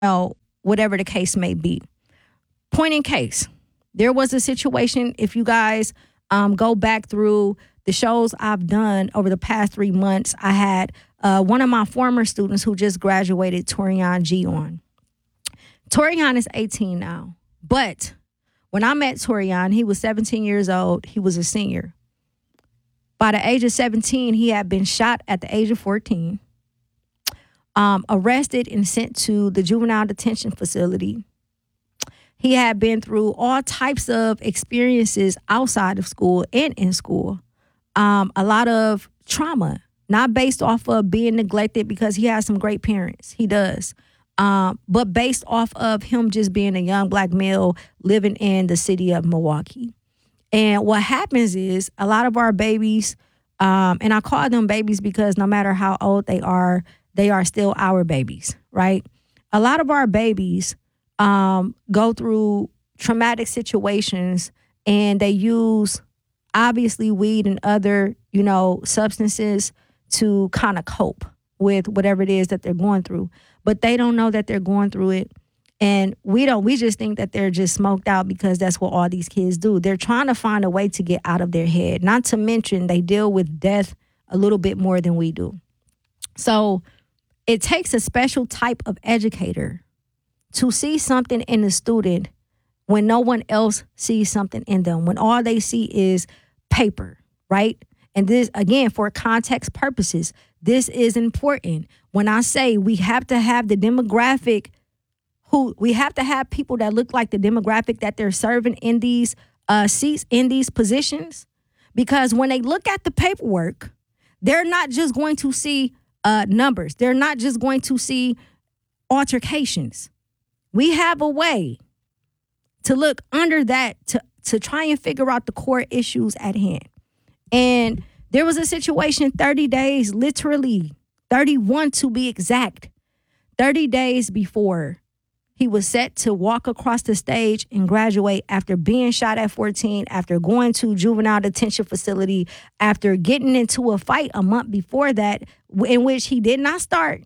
whatever the case may be. Point in case, there was a situation, if you guys go back through the shows I've done over the past 3 months, I had one of my former students who just graduated, Torian G, on. Torian is 18 now, but when I met Torian, he was 17 years old. He was a senior. By the age of 17, he had been shot at the age of 14, arrested and sent to the juvenile detention facility. He had been through all types of experiences outside of school and in school. A lot of trauma, not based off of being neglected because he has some great parents. He does. But based off of him just being a young black male living in the city of Milwaukee. And what happens is a lot of our babies, and I call them babies because no matter how old they are still our babies, right? A lot of our babies go through traumatic situations and they use obviously weed and other, substances to kind of cope with whatever it is that they're going through. But they don't know that they're going through it. And we just think that they're just smoked out because that's what all these kids do. They're trying to find a way to get out of their head. Not to mention they deal with death a little bit more than we do. So it takes a special type of educator to see something in a student when no one else sees something in them, when all they see is paper, right? And this, again, for context purposes, this is important. When I say we have to have the demographic we have to have people that look like the demographic that they're serving in these seats, in these positions, because when they look at the paperwork, they're not just going to see numbers. They're not just going to see altercations. We have a way to look under that to try and figure out the core issues at hand. And there was a situation 30 days, literally 31 to be exact, 30 days before he was set to walk across the stage and graduate after being shot at 14, after going to juvenile detention facility, after getting into a fight a month before that in which he did not start.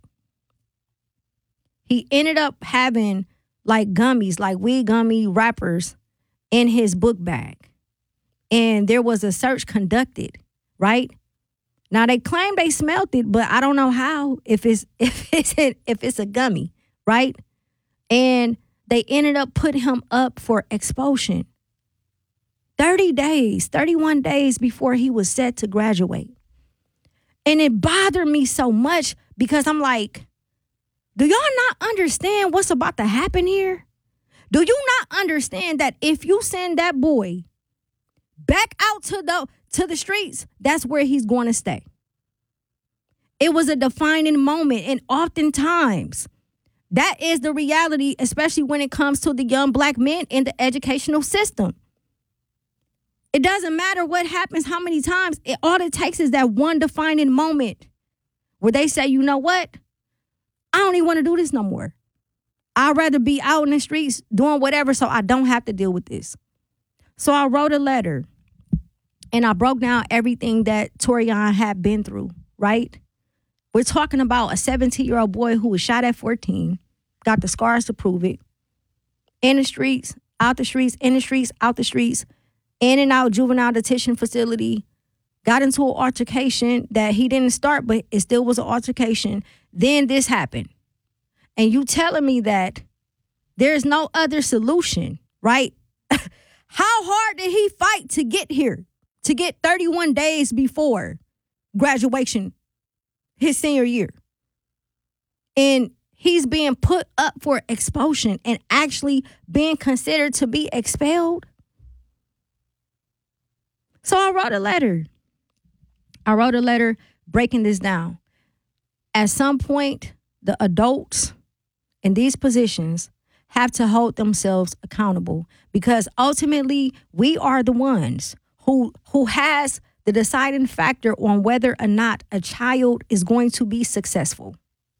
He ended up having like gummies, like weed gummy wrappers in his book bag. And there was a search conducted, right? Now they claim they smelled it, but I don't know how if it's a gummy, right? And they ended up putting him up for expulsion 30 days, 31 days before he was set to graduate. And it bothered me so much because I'm like, do y'all not understand what's about to happen here? Do you not understand that if you send that boy back out to the streets, that's where he's going to stay? It was a defining moment, and oftentimes that is the reality, especially when it comes to the young black men in the educational system. It doesn't matter what happens, how many times. All it takes is that one defining moment where they say, you know what? I don't even want to do this no more. I'd rather be out in the streets doing whatever so I don't have to deal with this. So I wrote a letter and I broke down everything that Torian had been through, right? We're talking about a 17-year-old boy who was shot at 14, got the scars to prove it, in the streets, out the streets, in the streets, out the streets, in and out juvenile detention facility, got into an altercation that he didn't start, but it still was an altercation. Then this happened. And you telling me that there's no other solution, right? How hard did he fight to get here, to get 31 days before graduation, his senior year? And he's being put up for expulsion and actually being considered to be expelled. So I wrote a letter. Breaking this down. At some point, the adults in these positions have to hold themselves accountable, because ultimately we are the ones who has the deciding factor on whether or not a child is going to be successful.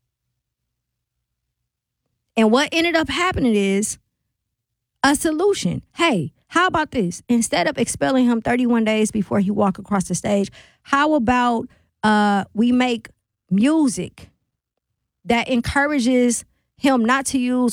And what ended up happening is a solution. Hey, how about this? Instead of expelling him 31 days before he walked across the stage, how about we make music that encourages him not to use